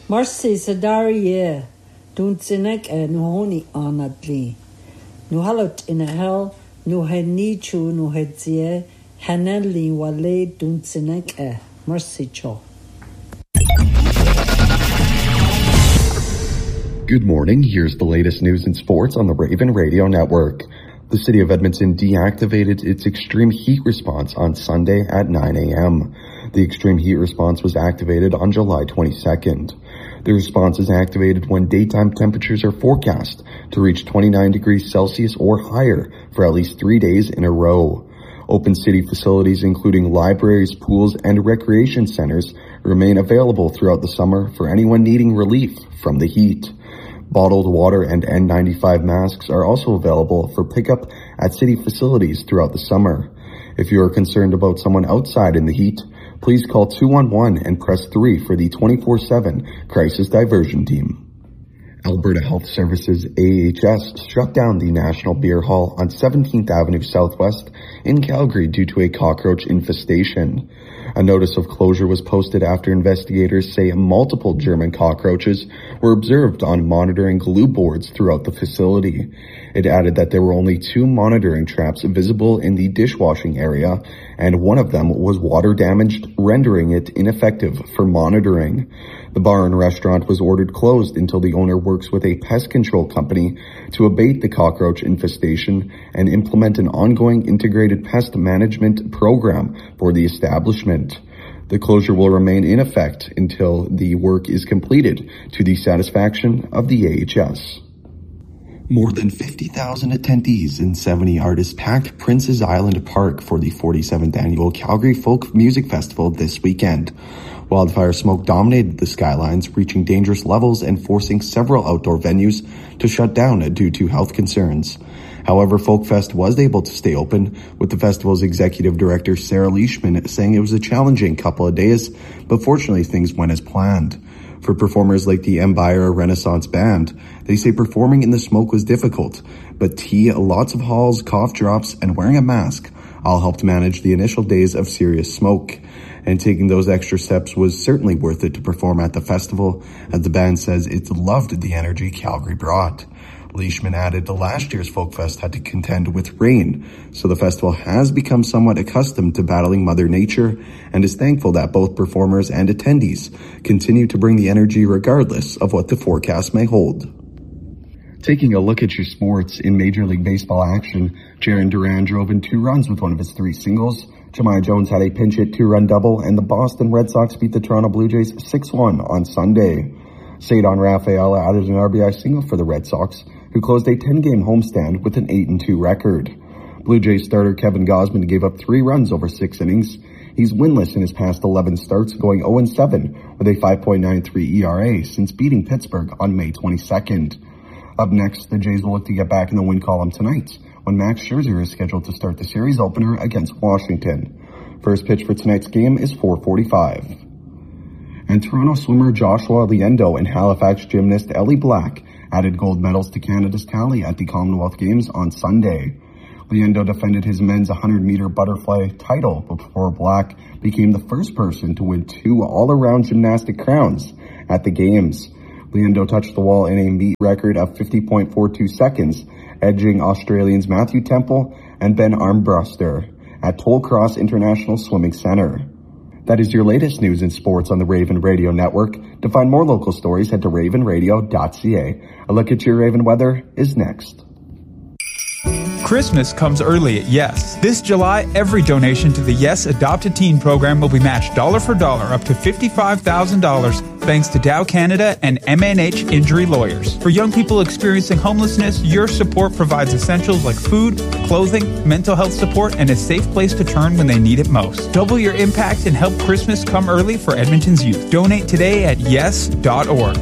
Marcy Sadari Duntsinek Nuhoni Anadli. Nuhalot in a hell, Nuhenichu Nuhedzie, Hanelli Wale Duntsinek Marcy Cho. Good morning. Here's the latest news and sports on the Raven Radio Network. The city of Edmonton deactivated its extreme heat response on Sunday at 9 a.m. The extreme heat response was activated on July 22nd. The response is activated when daytime temperatures are forecast to reach 29 degrees Celsius or higher for at least 3 days in a row. Open city facilities, including libraries, pools, and recreation centers, remain available throughout the summer for anyone needing relief from the heat. Bottled water and N95 masks are also available for pickup at city facilities throughout the summer. If you are concerned about someone outside in the heat, please call 211 and press 3 for the 24/7 crisis diversion team. Alberta Health Services AHS shut down the National Beer Hall on 17th Avenue Southwest in Calgary due to a cockroach infestation. A notice of closure was posted after investigators say multiple German cockroaches were observed on monitoring glue boards throughout the facility. It added that there were only 2 monitoring traps visible in the dishwashing area, and one of them was water damaged, rendering it ineffective for monitoring. The bar and restaurant was ordered closed until the owner works with a pest control company to abate the cockroach infestation and implement an ongoing integrated pest management program for the establishment. The closure will remain in effect until the work is completed to the satisfaction of the AHS. More than 50,000 attendees and 70 artists packed Prince's Island Park for the 47th annual Calgary Folk Music Festival this weekend. Wildfire smoke dominated the skylines, reaching dangerous levels and forcing several outdoor venues to shut down due to health concerns. However, Folkfest was able to stay open, with the festival's executive director Sarah Leishman saying it was a challenging couple of days, but fortunately things went as planned. For performers like the Empire Renaissance Band, they say performing in the smoke was difficult, but tea, lots of halls, cough drops, and wearing a mask all helped manage the initial days of serious smoke. And taking those extra steps was certainly worth it to perform at the festival, as the band says it loved the energy Calgary brought. Leishman added the last year's Folkfest had to contend with rain, so the festival has become somewhat accustomed to battling Mother Nature and is thankful that both performers and attendees continue to bring the energy regardless of what the forecast may hold. Taking a look at your sports, in Major League Baseball action, Jarren Duran drove in 2 runs with one of his 3 singles. Jemiah Jones had a pinch-hit 2-run double, and the Boston Red Sox beat the Toronto Blue Jays 6-1 on Sunday. Cedar Rafaela added an RBI single for the Red Sox, who closed a 10-game homestand with an 8-2 record. Blue Jays starter Kevin Gausman gave up 3 runs over 6 innings. He's winless in his past 11 starts, going 0-7 with a 5.93 ERA since beating Pittsburgh on May 22nd. Up next, the Jays will look to get back in the win column tonight, when Max Scherzer is scheduled to start the series opener against Washington. First pitch for tonight's game is 4:45. And Toronto swimmer Joshua Liendo and Halifax gymnast Ellie Black added gold medals to Canada's tally at the Commonwealth Games on Sunday. Liendo defended his men's 100-meter butterfly title before Black became the first person to win 2 all-around gymnastic crowns at the Games. Liendo touched the wall in a meet record of 50.42 seconds, edging Australians Matthew Temple and Ben Armbruster at Toll Cross International Swimming Center. That is your latest news and sports on the Raven Radio Network. To find more local stories, head to ravenradio.ca. A look at your Raven weather is next. Christmas comes early at Yes. This July, every donation to the Yes Adopt a Teen program will be matched dollar for dollar up to $55,000 thanks to Dow Canada and MNH Injury Lawyers. For young people experiencing homelessness, your support provides essentials like food, clothing, mental health support, and a safe place to turn when they need it most. Double your impact and help Christmas come early for Edmonton's youth. Donate today at yes.org.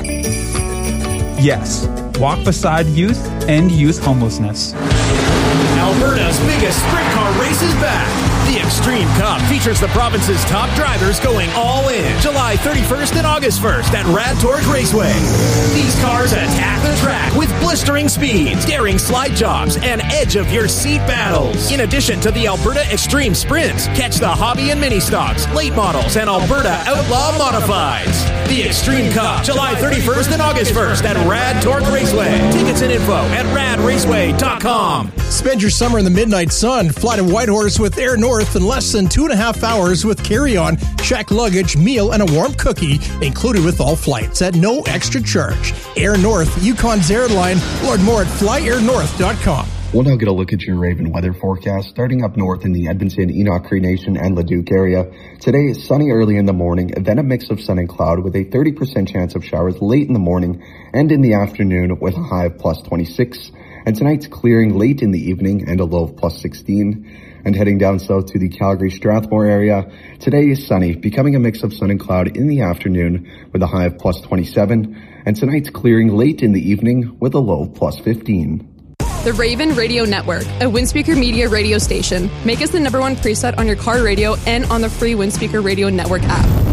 Yes. Walk beside youth, end youth homelessness. Alberta's biggest sprint car race is back. The Extreme Cup features the province's top drivers going all in July 31st and August 1st at Rad Torch Raceway. These cars attack the track with blistering speeds, daring slide jobs, and edge-of-your-seat battles. In addition to the Alberta Extreme Sprints, catch the hobby and mini stocks, late models, and Alberta Outlaw Modifieds. The Extreme Cup, July 31st and August 1st at Rad Torque Raceway. Tickets and info at radraceway.com. Spend your summer in the midnight sun. Fly to Whitehorse with Air North in less than 2.5 hours with carry-on, check luggage, meal, and a warm cookie included with all flights at no extra charge. Air North, Yukon's airline. Learn more at flyairnorth.com. We'll now get a look at your Raven weather forecast, starting up north in the Edmonton, Enoch, Cree Nation, and Leduc area. Today is sunny early in the morning, then a mix of sun and cloud with a 30% chance of showers late in the morning and in the afternoon with a high of plus 26. And tonight's clearing late in the evening and a low of plus 16. And heading down south to the Calgary-Strathmore area, today is sunny, becoming a mix of sun and cloud in the afternoon with a high of plus 27. And tonight's clearing late in the evening with a low of plus 15. The Raven Radio Network, a Windspeaker Media radio station. Make us the #1 preset on your car radio and on the free Windspeaker Radio Network app.